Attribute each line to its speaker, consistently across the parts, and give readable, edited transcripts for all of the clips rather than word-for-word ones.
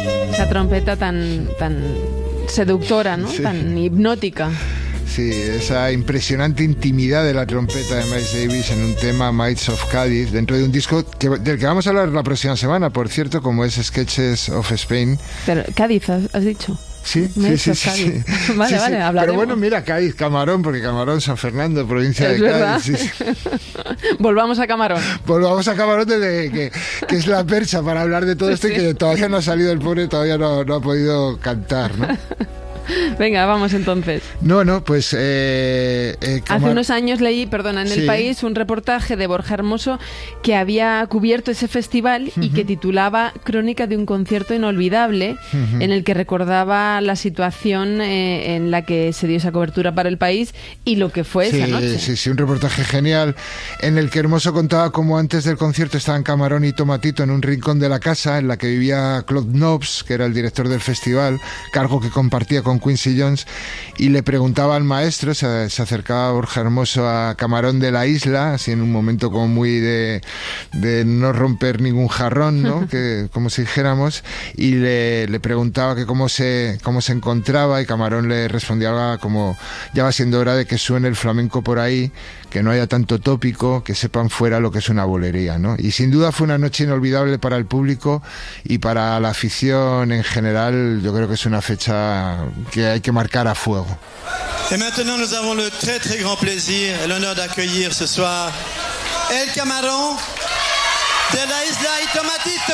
Speaker 1: Esa trompeta tan seductora, ¿no? Sí. Tan hipnótica.
Speaker 2: Sí, esa impresionante intimidad de la trompeta de Miles Davis en un tema, Mites of Cádiz, dentro de un disco del que vamos a hablar la próxima semana, por cierto, como es Sketches of Spain.
Speaker 1: Pero Cádiz, ¿has dicho?
Speaker 2: Sí.
Speaker 1: Vale, hablaremos.
Speaker 2: Pero bueno, mira, Cádiz, Camarón, porque Camarón, San Fernando, provincia de Cádiz. Sí.
Speaker 1: Volvamos a Camarón.
Speaker 2: Volvamos a Camarón, que es la percha para hablar de todo esto y que todavía no ha salido el pobre, todavía no ha podido cantar, ¿no?
Speaker 1: Venga, vamos entonces.
Speaker 2: No, pues...
Speaker 1: Hace unos años leí, en El País, un reportaje de Borja Hermoso que había cubierto ese festival y que titulaba Crónica de un concierto inolvidable, en el que recordaba la situación en la que se dio esa cobertura para El País y lo que fue esa noche.
Speaker 2: Sí, un reportaje genial en el que Hermoso contaba cómo antes del concierto estaban Camarón y Tomatito en un rincón de la casa en la que vivía Claude Nobs, que era el director del festival, cargo que compartía con Quincy Jones, y le preguntaba al maestro, se acercaba Borja Hermoso a Camarón de la Isla, así en un momento como muy de no romper ningún jarrón, ¿no? Que, como si dijéramos, y le preguntaba que cómo se encontraba, y Camarón le respondía algo como: ya va siendo hora de que suene el flamenco por ahí, que no haya tanto tópico, que sepan fuera lo que es una bolería, ¿no? Y sin duda fue una noche inolvidable para el público y para la afición en general. Yo creo que es una fecha que hay que marcar a fuego.
Speaker 3: Et maintenant nous avons le très très grand plaisir et l'honneur d'accueillir ce soir El Camarón de la Isla y Tomatito.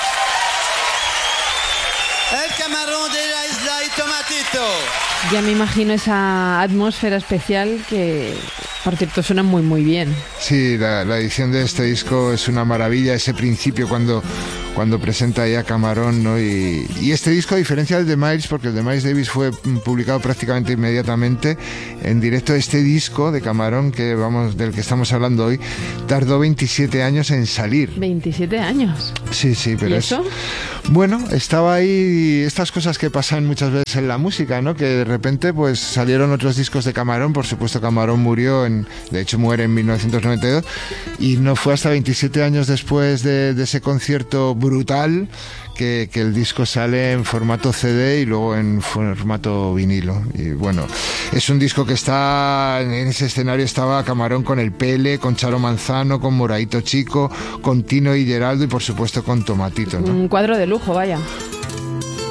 Speaker 3: El Camarón de la Isla y Tomatito.
Speaker 1: Ya me imagino esa atmósfera especial que, por cierto, suena muy muy bien.
Speaker 2: Sí, la edición de este disco es una maravilla, ese principio cuando presenta ya Camarón, ¿no? Y este disco, a diferencia del de Miles, porque el de Miles Davis fue publicado prácticamente inmediatamente en directo, este disco de Camarón del que estamos hablando hoy tardó 27 años en salir.
Speaker 1: 27 años.
Speaker 2: Sí, pero
Speaker 1: ¿y eso?
Speaker 2: Bueno, estaba ahí estas cosas que pasan muchas veces en la música, ¿no? Que de repente pues salieron otros discos de Camarón. Por supuesto, Camarón de hecho muere en 1992, y no fue hasta 27 años después de ese concierto brutal que el disco sale en formato CD y luego en formato vinilo. Y bueno, es un disco que está en ese escenario. Estaba Camarón con el Pele, con Charo Manzano, con Moraito Chico, con Tino y Geraldo y por supuesto con Tomatito, ¿no?
Speaker 1: Un cuadro de lujo, vaya.